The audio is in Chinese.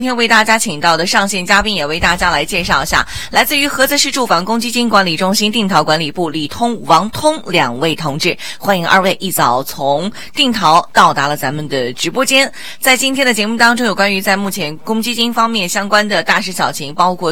今天为大家请到的上线嘉宾也为大家来介绍一下，来自于菏泽市住房公积金管理中心定陶管理部李通、王通两位同志，欢迎二位一早从定陶到达了咱们的直播间。在今天的节目当中，有关于在目前公积金方面相关的大事小情，包括